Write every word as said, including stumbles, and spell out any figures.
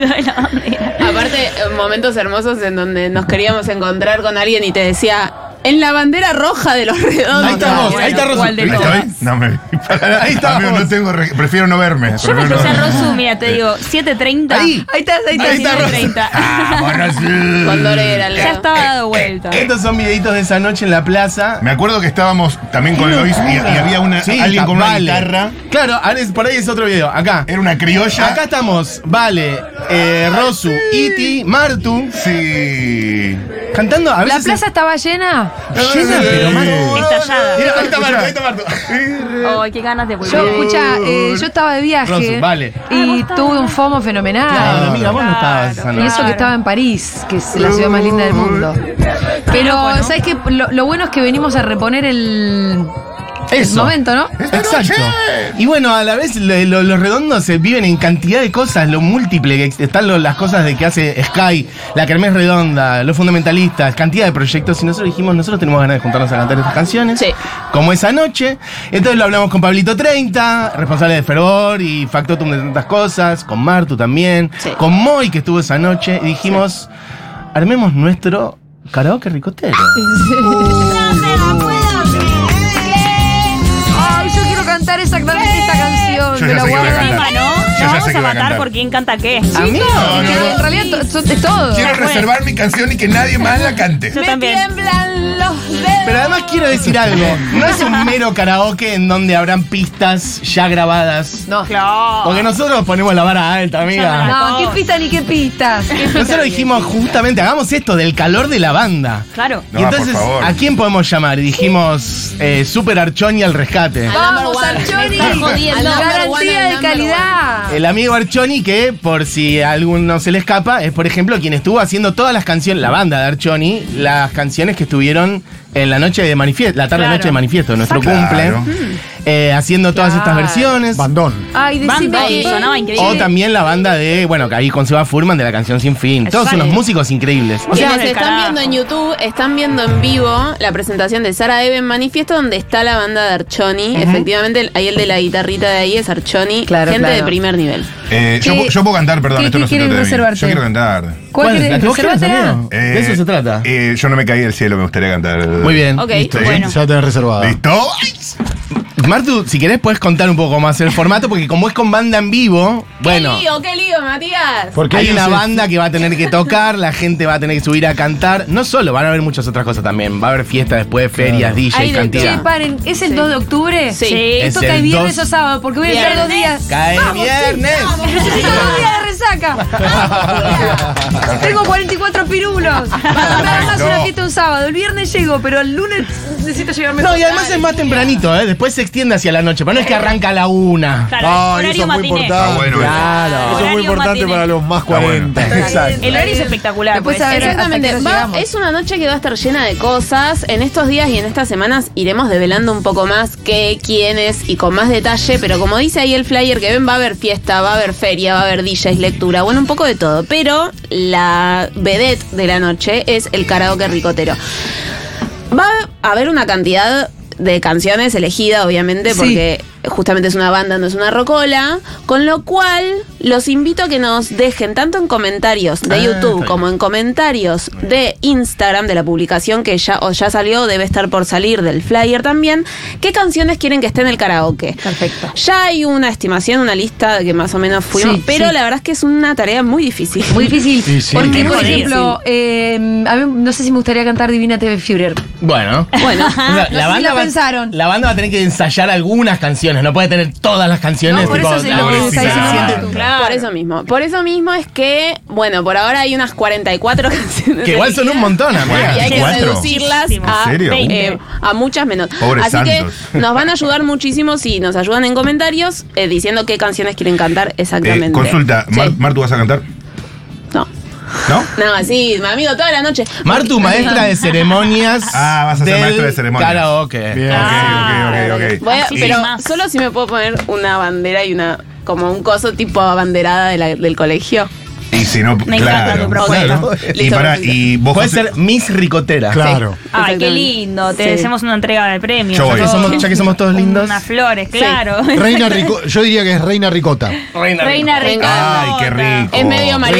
Aparte, momentos hermosos en donde nos queríamos encontrar con alguien y te decía... En la bandera roja de los redondos. Ahí está vos, ahí está Rosu. ¿Ahí estoy? No me vi. Ahí está. Amigo, no tengo, prefiero no verme. Yo me puse a Rosu, mira, te digo, siete treinta. Ahí, Ahí está, ahí está, ahí está siete Rosu. treinta. Ah, bueno, sí. Con Dorera al Ya lado. estaba dado vuelta. Estos son videitos de esa noche en la plaza. Me acuerdo que estábamos también con Lois y, y había una, Sí, alguien con una Vale. guitarra. Claro, ahora es- por ahí es otro video. Acá. Era una criolla. Acá estamos, Vale, eh, Rosu, Iti, Martu, Sí. cantando. A ¿La veces plaza estaba llena? llena, pero Martu. Estallada. Mira, ahí está Martu, ahí está Martu. Ay, qué ganas de volver. Yo, escucha, eh, yo estaba de viaje Rosu, vale. y tuve un FOMO fenomenal. Claro, amiga, vos no estabas esa Y noche. eso que estaba en París, que es la ciudad más linda del mundo. Pero, loco, ¿no? ¿sabes qué? Lo, lo bueno es que venimos a reponer el, el Eso. momento, ¿no? Exacto. Y bueno, a la vez lo- lo- los redondos se viven en cantidad de cosas, lo múltiple que ex- están lo- las cosas de que hace Sky, la Kermés Redonda, los fundamentalistas, cantidad de proyectos. Y nosotros dijimos, nosotros tenemos ganas de juntarnos a cantar estas canciones. Sí. Como esa noche. Entonces lo hablamos con Pablito treinta, responsable de Fervor y Factotum de tantas cosas, con Martu también, Sí. con Moy que estuvo esa noche. Y dijimos, armemos nuestro karaoke ricotero. Ay, yo quiero cantar exactamente esta canción. Yo de ya la sé que voy a guarda. cantar. Encima, ¿no? Yo Nos ya vamos sé que a voy a matar cantar. por quién canta qué. Chicos, Amigo, que no, no. en realidad to- to- es todo. Quiero reservar mi canción y que nadie más la cante. Yo también. Tiemblan los dedos. Pero además quiero decir algo, no es un mero karaoke en donde habrán pistas ya grabadas. No. Claro. Porque nosotros ponemos la vara alta, amiga. No, qué pistas ni qué pistas. Nosotros dijimos justamente, hagamos esto del calor de la banda. Claro. No, y entonces, por favor. ¿a quién podemos llamar? Y dijimos, eh, Super Archoni al rescate. Vamos, one. Archoni. Me estás jodiendo. Al number one, Garantía al de number calidad. El amigo Archoni que, por si a alguno se le escapa, es por ejemplo quien estuvo haciendo todas las canciones, la banda de Archoni, las canciones que estuvieron en la noche de manifiesto, la tarde Claro. noche de manifiesto, nuestro Claro. cumple, eh, haciendo todas estas Claro. versiones. Bandón. Ay, decime Banda, que... sonaba increíble. O también la banda de, bueno, que ahí con Seba Furman de la canción Sin Fin. Todos Exacto. unos músicos increíbles. O sea, Quienes del están carajo. viendo en YouTube, están viendo en vivo la presentación de Sara Eben Manifiesto, donde está la banda de Archoni. Efectivamente, el- ahí el de la guitarrita de ahí es Archoni. Claro, gente claro. de primer nivel. Eh, yo, ¿Qué- yo puedo cantar, perdón, qué- esto qué no se quieres trata de mí. reservarte? Yo quiero cantar. ¿Cuál ¿La querés? que vos quieras, Reservátela. amigo? Eh, De eso se trata. Eh, yo no me caí del cielo, me gustaría cantar. Muy bien. Ok, ¿Sí? bueno. Ya tenés reservada. ¿Listo? Ay, Martu, si querés puedes contar un poco más el formato, porque como es con banda en vivo, bueno, ¡Qué lío, qué lío, Matías! Porque hay ellos una se- banda que va a tener que tocar, la gente va a tener que subir a cantar. No solo, van a haber muchas otras cosas también. Va a haber fiesta después, ferias, D Ay, J, de- cantidad. Che, paren, ¿es el Sí. dos de octubre? Sí. Es ¿Esto el cae viernes dos. o sábado? Porque voy a estar dos días. Cae viernes. Necesito dos días de resaca. Tengo cuarenta y cuatro pirulos. Nada más No. una fiesta un sábado. El viernes llego, pero el lunes necesito llegarme. No, y además es más tempranito, ¿eh? Después se extiende hacia la noche, pero no es que arranca a la una. Claro, Ay, horario eso es muy matiné. importante. Ah, bueno, Claro. Eso es muy Horario importante matiné. para los más Está bueno. cuarenta. Exacto. El horario es espectacular. Después pues. a ver, Exactamente. hasta qué hora Va- llegamos. es una noche que va a estar llena de cosas. En estos días y en estas semanas iremos develando un poco más qué, quiénes y con más detalle. Pero como dice ahí el flyer que ven, va a haber fiesta, va a haber feria, va a haber D Js, lectura, bueno, un poco de todo. Pero la vedette de la noche es el karaoke ricotero. Va a haber una cantidad de canciones elegidas, obviamente, Sí. porque justamente es una banda, no es una rocola, con lo cual los invito a que nos dejen tanto en comentarios de Ah, está YouTube bien. como en comentarios de Instagram, de la publicación que ya o ya salió, debe estar por salir, del flyer también, qué canciones quieren que esté en el karaoke. Perfecto. Ya hay una estimación, una lista de que más o menos fuimos, Sí, pero sí. la verdad es que es una tarea muy difícil. Muy difícil. Sí, sí. Porque, por Muy ejemplo, eh, a mí no sé si me gustaría cantar Divina T V Führer. Bueno. Bueno, O sea, sé si la va, pensaron. la banda va a tener que ensayar algunas canciones, no puede tener todas las canciones. No, por tipo, eso se la lo que pobrecita. está diciendo Siente- Martu. Claro. por eso mismo. Por eso mismo es que, bueno, por ahora hay unas cuarenta y cuatro canciones. Que igual son un montón, amiga. Y hay que ¿Cuatro? reducirlas a, ¿En serio? eh, a muchas menos. Pobres Así santos. que nos van a ayudar muchísimo si nos ayudan en comentarios eh, diciendo qué canciones quieren cantar exactamente. Eh, consulta, Sí. Mar, Mar, ¿tú vas a cantar? No. ¿No? No, sí, mi amigo, toda la noche. Martu, maestra de ceremonias. Ah, vas a ser del maestra de ceremonias. Karaoke. Bien. Ah, ok, ok, ok, ok. Voy a- Así pero más. solo si me puedo poner una bandera y una. Como un coso tipo abanderada de la- del colegio. Y si no, Me claro. encanta tu propuesta. Claro. Y, Listo, para, perfecto. y vos Puede José- ser Miss Ricotera. Claro. Ay, qué Exactamente. lindo. Te Sí. hacemos una entrega de premios. Yo Ya voy. que, somos, ya que somos todos lindos. Unas flores, claro. Reina Rico, yo diría que es Reina Ricota. Reina Reina Me Ricota. Ay, qué rico. Es medio